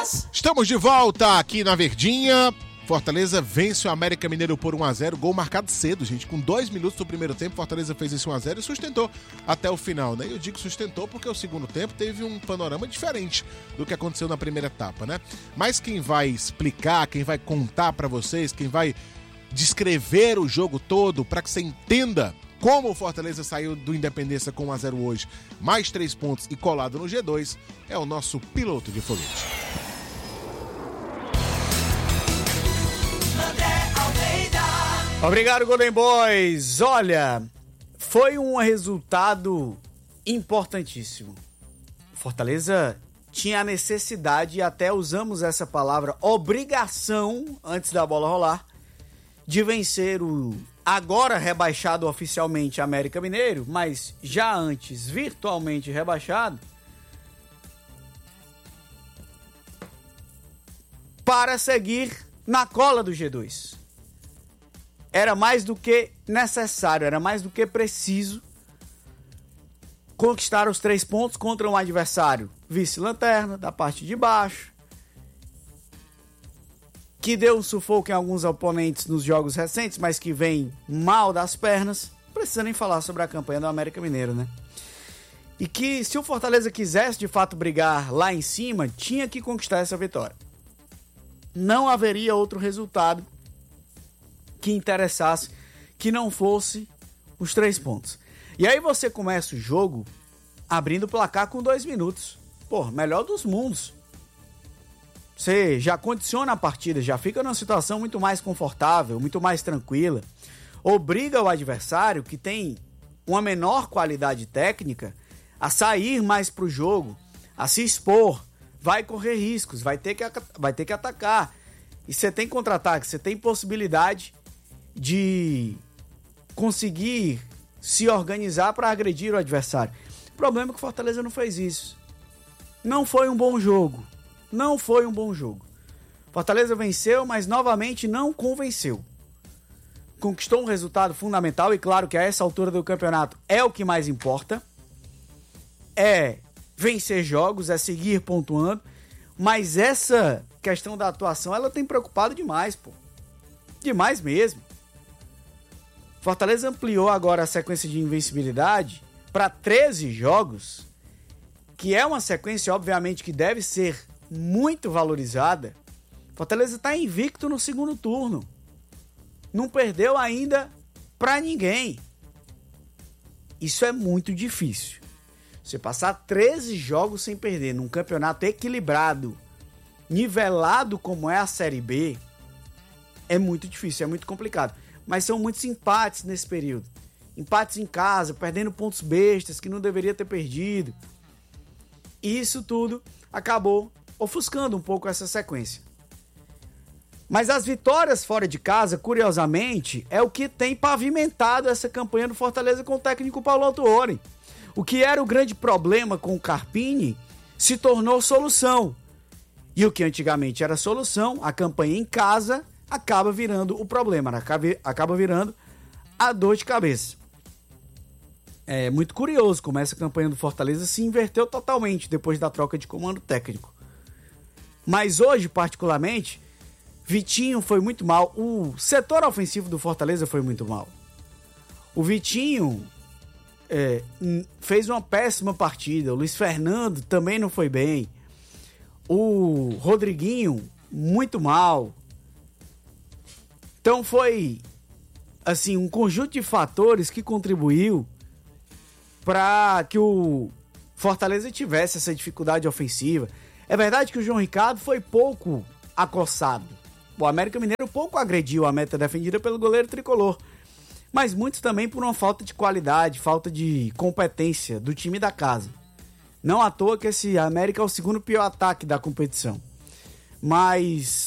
Estamos de volta aqui na Verdinha. Fortaleza vence o América Mineiro por 1-0, gol marcado cedo, gente, com 2 minutos do primeiro tempo. Fortaleza fez esse 1-0 e sustentou até o final, né? Eu digo sustentou porque o segundo tempo teve um panorama diferente do que aconteceu na primeira etapa, né? Mas quem vai explicar, quem vai contar pra vocês, quem vai descrever o jogo todo pra que você entenda como o Fortaleza saiu do Independência com 1-0 hoje, mais 3 pontos e colado no G2, é o nosso piloto de foguete. Obrigado, Golden Boys. Olha, foi um resultado importantíssimo. Fortaleza tinha a necessidade, e até usamos essa palavra, obrigação, antes da bola rolar, de vencer o agora rebaixado oficialmente América Mineiro, mas já antes virtualmente rebaixado, para seguir na cola do G2. Era mais do que necessário, era mais do que preciso conquistar os 3 pontos contra um adversário vice-lanterna, da parte de baixo, que deu um sufoco em alguns oponentes nos jogos recentes, mas que vem mal das pernas. Não precisa nem falar sobre a campanha do América Mineiro, né? E que se o Fortaleza quisesse de fato brigar lá em cima, tinha que conquistar essa vitória. Não haveria outro resultado que interessasse que não fosse os 3 pontos. E aí você começa o jogo abrindo o placar com 2 minutos. Pô, melhor dos mundos. Você já condiciona a partida, já fica numa situação muito mais confortável, muito mais tranquila. Obriga o adversário, que tem uma menor qualidade técnica, a sair mais pro jogo, a se expor, vai correr riscos, vai ter que atacar. E você tem contra-ataque, você tem possibilidade de conseguir se organizar para agredir o adversário. O problema é que o Fortaleza não fez isso. Não foi um bom jogo. Não foi um bom jogo. Fortaleza venceu, mas novamente não convenceu. Conquistou um resultado fundamental e claro que a essa altura do campeonato é o que mais importa. É vencer jogos, é seguir pontuando, mas essa questão da atuação, ela tem preocupado demais, pô. Demais mesmo. Fortaleza ampliou agora a sequência de invencibilidade para 13 jogos, que é uma sequência, obviamente, que deve ser muito valorizada. Fortaleza está invicto no segundo turno. Não perdeu ainda para ninguém. Isso é muito difícil. Você passar 13 jogos sem perder num campeonato equilibrado, nivelado como é a Série B, é muito difícil, é muito complicado. Mas são muitos empates nesse período. Empates em casa, perdendo pontos bestas que não deveria ter perdido. E isso tudo acabou ofuscando um pouco essa sequência. Mas as vitórias fora de casa, curiosamente, é o que tem pavimentado essa campanha do Fortaleza com o técnico Paulo Autuori. O que era o grande problema com o Carpini se tornou solução. E o que antigamente era solução, a campanha em casa, acaba virando o problema, acaba virando a dor de cabeça. É muito curioso como essa campanha do Fortaleza se inverteu totalmente depois da troca de comando técnico. Mas hoje, particularmente, Vitinho foi muito mal. O setor ofensivo do Fortaleza foi muito mal. O Vitinho fez uma péssima partida. O Luiz Fernando também não foi bem. O Rodriguinho, muito mal. Então foi assim, um conjunto de fatores que contribuiu para que o Fortaleza tivesse essa dificuldade ofensiva. É verdade que o João Ricardo foi pouco acossado. O América Mineiro pouco agrediu a meta defendida pelo goleiro tricolor. Mas muitos também por uma falta de qualidade, falta de competência do time da casa. Não à toa que esse América é o segundo pior ataque da competição. Mas